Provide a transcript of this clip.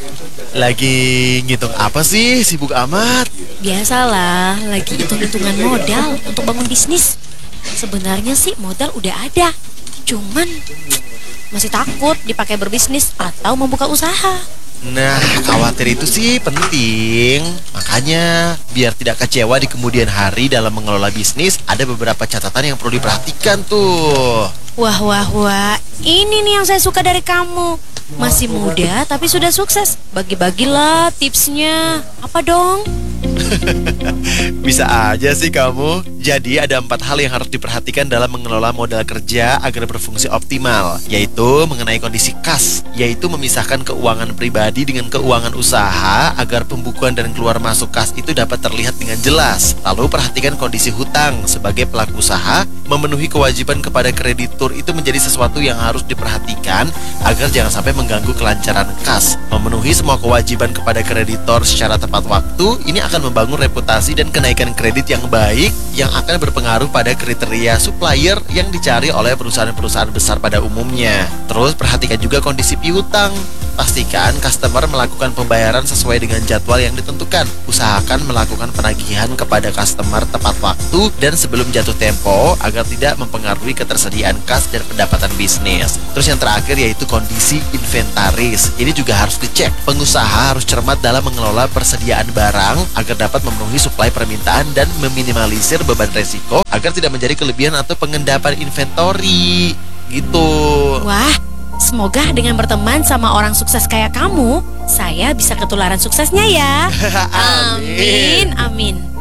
Lagi ngitung apa sih? Sibuk amat. Biasalah, lagi hitung-hitungan modal untuk bangun bisnis. Sebenarnya sih modal udah ada, cuman masih takut dipakai berbisnis atau membuka usaha. Nah, khawatir itu sih penting. Makanya, biar tidak kecewa di kemudian hari dalam mengelola bisnis, ada beberapa catatan yang perlu diperhatikan tuh. Wah, wah, wah, ini nih yang saya suka dari kamu. Masih muda tapi sudah sukses. Bagi-bagilah tipsnya. Apa dong? Bisa aja sih kamu. Jadi ada 4 hal yang harus diperhatikan dalam mengelola modal kerja agar berfungsi optimal, yaitu mengenai kondisi kas, yaitu memisahkan keuangan pribadi dengan keuangan usaha agar pembukuan dan keluar masuk kas itu dapat terlihat dengan jelas. Lalu perhatikan kondisi hutang. Sebagai pelaku usaha, memenuhi kewajiban kepada kreditur itu menjadi sesuatu yang harus diperhatikan agar jangan sampai mengganggu kelancaran kas. Memenuhi semua kewajiban kepada kreditor secara tepat waktu, ini akan membangun reputasi dan kenaikan kredit yang baik yang akan berpengaruh pada kriteria supplier yang dicari oleh perusahaan-perusahaan besar pada umumnya. Terus perhatikan juga kondisi piutang. Pastikan customer melakukan pembayaran sesuai dengan jadwal yang ditentukan. Usahakan melakukan penagihan kepada customer tepat waktu dan sebelum jatuh tempo agar tidak mempengaruhi ketersediaan kas dan pendapatan bisnis. Terus yang terakhir yaitu kondisi inventaris. Ini juga harus dicek. Pengusaha harus cermat dalam mengelola persediaan barang agar dapat memenuhi suplai permintaan dan meminimalisir beban resiko agar tidak menjadi kelebihan atau pengendapan inventory. Gitu. Wah, semoga dengan berteman sama orang sukses kayak kamu, saya bisa ketularan suksesnya ya. Amin, amin.